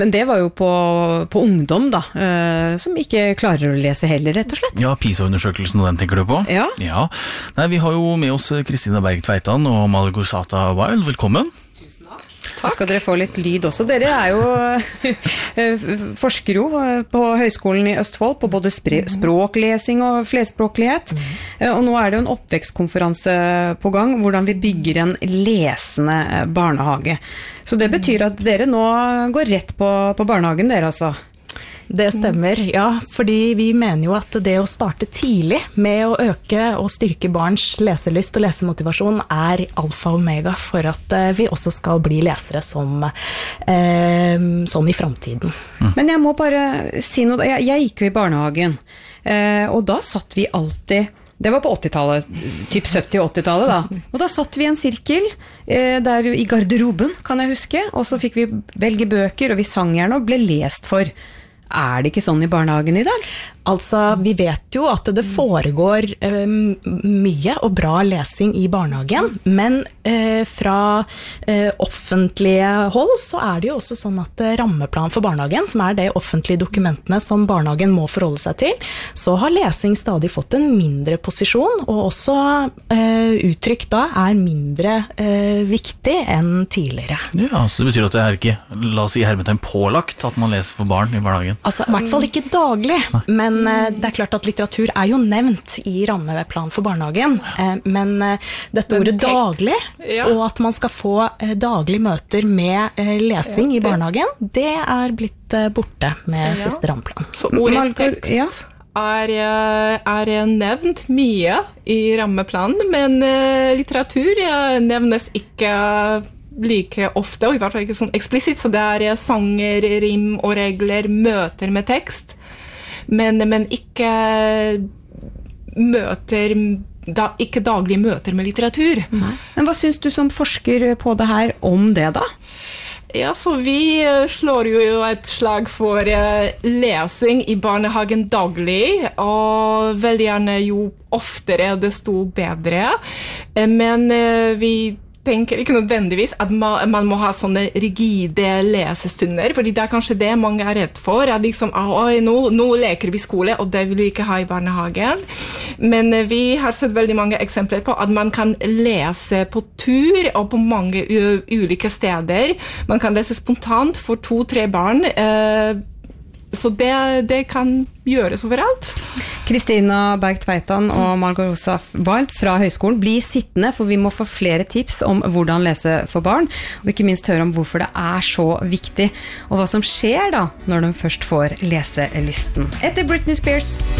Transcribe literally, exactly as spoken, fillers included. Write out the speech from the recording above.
Men det var jo på, på ungdom da, eh, som ikke klarer å lese heller, rett og slett. Ja, PISA-undersøkelsen, og den tenker du på? Ja. Ja. Nei, vi har jo med oss Kristina Berg Tveitan og Malgorzata Wild. Velkommen. Da skal dere få litt lyd også. Dere er jo forskere jo på Høgskolen i Østfold på både språklesing og flerspråklighet. Og nå er det jo en oppvekstkonferanse på gang, hvordan vi bygger en lesende barnehage. Så det betyr at dere nå går rett på, på barnehagen dere altså. Det stemmer, ja, fordi vi mener jo at det å starte tidlig med å øke og styrke barns leselyst og lesemotivasjon er alfa og omega for at vi også skal bli lesere som eh, sånn i fremtiden. Mm. Men jeg må bare si noe, jeg, jeg gikk jo i barnehagen, eh, og da satt vi alltid, det var på åttitallet, typ sytti- og åttitallet da, og da satt vi i en sirkel eh, der i garderoben, kan jeg huske, og så fikk vi velge bøker, og vi sang gjerne og ble lest for. Er det ikke sånn i barnehagen i dag? Altså, vi vet jo at det foregår eh, mye og bra lesing i barnehagen, men eh, fra eh, offentlige hold så er det jo også sånn at rammeplan for barnehagen, som er de offentlige dokumentene som barnehagen må forholde seg til, så har lesing stadig fått en mindre posisjon, og også eh, uttrykk da er mindre eh, viktig enn tidligere. Ja, så det betyr at det er ikke, la oss si hermetegn, pålagt at man leser for barn i barnehagen? Altså, i hvert fall ikke daglig, men det er klart at litteratur er jo nevnt i rammeplan for barnehagen, men dette ordet daglig, ja. Og at man skal få daglige møter med lesing i barnehagen, det er blitt borte med ja. Siste rammeplan. Så ordet tekst ja. er, er nevnt mye i rammeplanen, men litteratur nevnes ikke like ofte, og i hvert fall ikke sånn eksplisitt, så det er sanger, rim og regler, møter med tekst, men, men ikke møter, da, ikke daglige møter med litteratur. Nei. Men hva synes du som forsker på det her om det da? Ja, så vi slår jo et slag for lesing i barnehagen daglig, og veldig gjerne jo oftere desto bedre, men vi tenker ikke nødvendigvis at man, man må ha sånne rigide lesestunder, fordi det er kanskje det mange er redd for, at liksom, oi, nå, nå leker vi skole, og det vil vi ikke ha i barnehagen. Men vi har sett veldig mange eksempler på at man kan lese på tur, og på mange ulike steder. Man kan lese spontant for to-tre barn, eh, så det, det kan gjøres overalt. Kristina Berg Tveitan og Malgorzata Wild fra Høgskolen blir sittende, for vi må få flere tips om hvordan lese for barn, og ikke minst høre om hvorfor det er så viktig, og hva som skjer da når de først får leselysten. Etter Britney Spears.